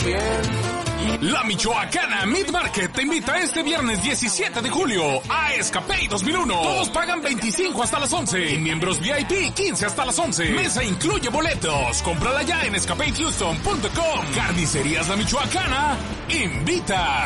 La Michoacana Meat Market te invita este viernes 17 de julio a Escapade 2001. Todos pagan 25 hasta las 11. Y miembros VIP 15 hasta las 11. Mesa incluye boletos. Cómprala ya en escapadehouston.com. Carnicerías La Michoacana invita.